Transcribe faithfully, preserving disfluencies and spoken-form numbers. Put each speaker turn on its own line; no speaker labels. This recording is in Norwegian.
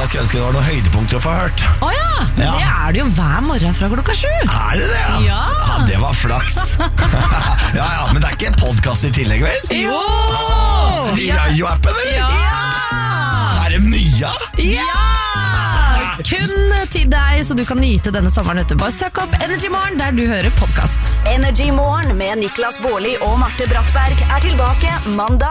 jeg skulle ønske det var noen høydepunkter å få hørt.
Åja, oh, ja. Men det er det jo hver morgen fra klokka sju.
Er det det? Ja,
ja.
ja det var flaks. Ja, ja, men det er ikke en podcast i tillegg, vel?
Jo!
I radioappen, eller?
Ja!
Er det mye?
Ja! Kun til deg, så du kan nyte denne sommeren ute. Bare søk opp Energy Morgen der du hører podcast.
Energy Morgen med Niklas Baarli og Marte Brattberg er tilbake mandag